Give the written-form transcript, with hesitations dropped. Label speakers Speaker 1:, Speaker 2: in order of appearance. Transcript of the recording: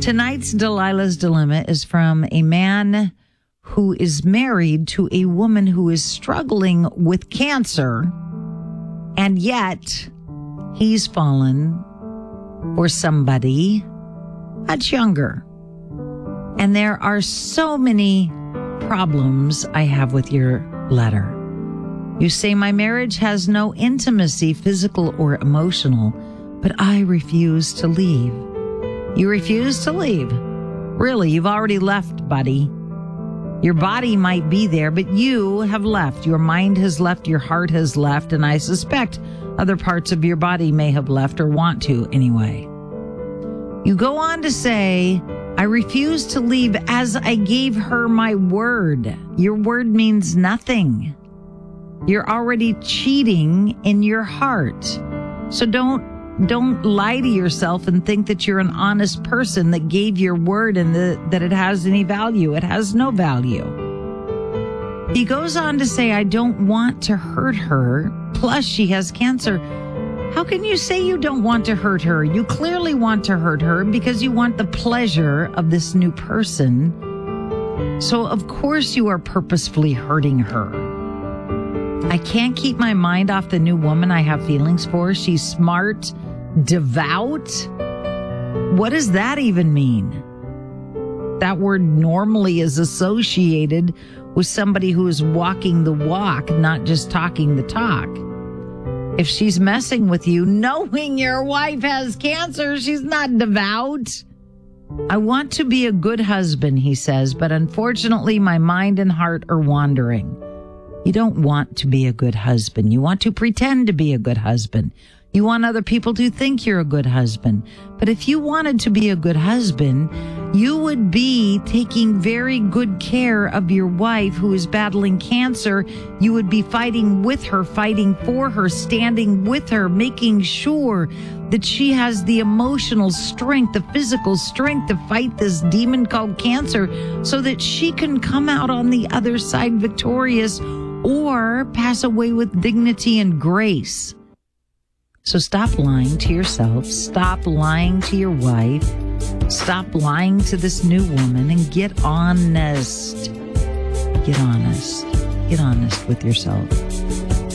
Speaker 1: Tonight's Delilah's Dilemma is from a man who is married to a woman who is struggling with cancer, and yet he's fallen for somebody much younger. And there are so many problems I have with your letter. You say, my marriage has no intimacy, physical or emotional, but I refuse to leave. You refuse to leave. Really, you've already left, buddy. Your body might be there, but you have left. Your mind has left, your heart has left, and I suspect other parts of your body may have left or want to anyway. You go on to say, I refuse to leave as I gave her my word. Your word means nothing. You're already cheating in your heart. So don't lie to yourself and think that you're an honest person that gave your word and that it has any value. It has no value. He goes on to say, I don't want to hurt her. Plus, she has cancer. How can you say you don't want to hurt her? You clearly want to hurt her because you want the pleasure of this new person. So, of course, you are purposefully hurting her. I can't keep my mind off the new woman I have feelings for. She's smart, devout. What does that even mean? That word normally is associated with somebody who is walking the walk, not just talking the talk. If she's messing with you, knowing your wife has cancer, she's not devout. I want to be a good husband, he says, but unfortunately my mind and heart are wandering. You don't want to be a good husband. You want to pretend to be a good husband. You want other people to think you're a good husband. But if you wanted to be a good husband, you would be taking very good care of your wife who is battling cancer. You would be fighting with her, fighting for her, standing with her, making sure that she has the emotional strength, the physical strength to fight this demon called cancer so that she can come out on the other side victorious or pass away with dignity and grace. So stop lying to yourself, stop lying to your wife, stop lying to this new woman, and get honest. Get honest. Get honest with yourself.